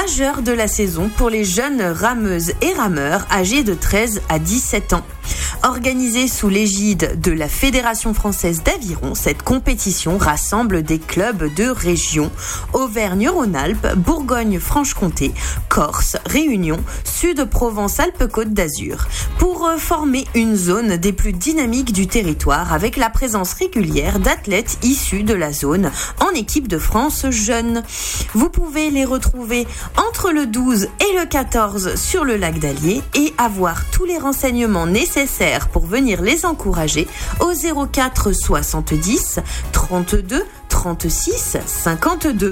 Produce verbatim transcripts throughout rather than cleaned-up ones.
majeur de la saison pour les jeunes rameuses et rameurs âgés de treize à dix-sept ans. Organisée sous l'égide de la Fédération française d'aviron, cette compétition rassemble des clubs de région Auvergne-Rhône-Alpes, Bourgogne-Franche-Comté, Corse, Réunion, Sud-Provence-Alpes-Côte d'Azur, pour former une zone des plus dynamiques du territoire avec la présence régulière d'athlètes issus de la zone en équipe de France jeune. Vous pouvez les retrouver entre le douze et le quatorze sur le lac d'Allier et avoir tous les renseignements nécessaires pour venir les encourager au zéro quatre soixante-dix trente-deux trente-six cinquante-deux.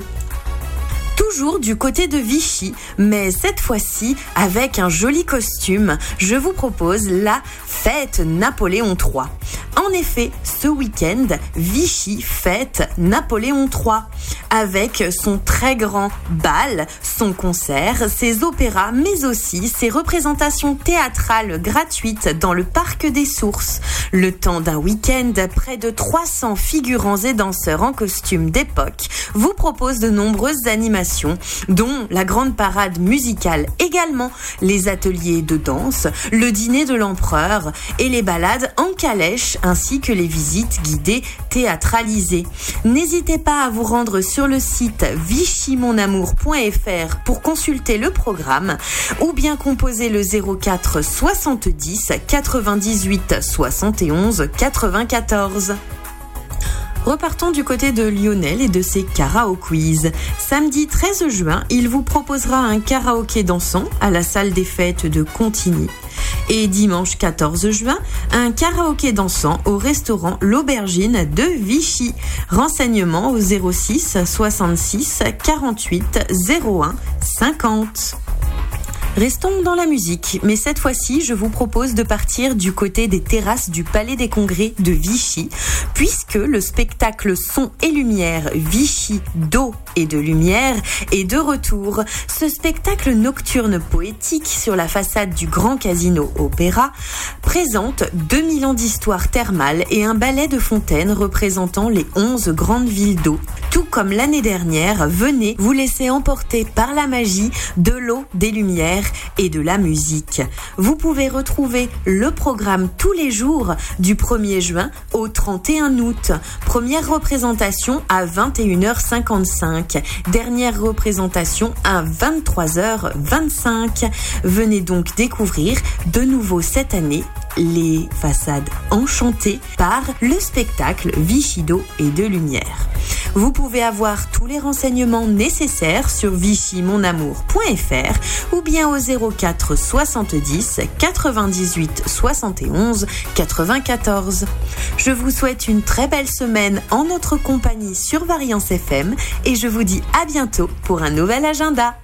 Toujours du côté de Vichy, mais cette fois-ci avec un joli costume, je vous propose la fête Napoléon trois. En effet, ce week-end, Vichy fête Napoléon trois avec son très grand bal, son concert, ses opéras, mais aussi ses représentations théâtrales gratuites dans le Parc des Sources. Le temps d'un week-end, près de trois cents figurants et danseurs en costume d'époque vous proposent de nombreuses animations, dont la grande parade musicale également, les ateliers de danse, le dîner de l'empereur et les balades en calèche, ainsi que les visites guidées théâtralisées. N'hésitez pas à vous rendre sur le site vichy mon amour point f r pour consulter le programme ou bien composer le zéro quatre soixante-dix quatre-vingt-dix-huit soixante et onze quatre-vingt-quatorze. Repartons du côté de Lionel et de ses karaoke quiz. Samedi treize juin, il vous proposera un karaoké dansant à la salle des fêtes de Contigny. Et dimanche quatorze juin, un karaoké dansant au restaurant L'Aubergine de Vichy. Renseignements au zéro six soixante-six quarante-huit zéro un cinquante. Restons dans la musique, mais cette fois-ci, je vous propose de partir du côté des terrasses du Palais des Congrès de Vichy, puisque le spectacle Son et Lumière Vichy d'eau et de lumière est de retour. Ce spectacle nocturne poétique sur la façade du Grand Casino Opéra présente deux mille ans d'histoire thermale et un ballet de fontaines représentant les onze grandes villes d'eau. Tout comme l'année dernière, venez vous laisser emporter par la magie de l'eau, des lumières et de la musique. Vous pouvez retrouver le programme tous les jours du premier juin au trente et un août. Première représentation à vingt et une heures cinquante-cinq. Dernière représentation à vingt-trois heures vingt-cinq. Venez donc découvrir de nouveau cette année les façades enchantées par le spectacle Vichy d'eau et de lumière. Vous pouvez avoir tous les renseignements nécessaires sur vichy mon amour point f r ou bien au zéro quatre soixante-dix quatre-vingt-dix-huit soixante et onze quatre-vingt-quatorze. Je vous souhaite une très belle semaine en notre compagnie sur Variance F M et je vous dis à bientôt pour un nouvel agenda.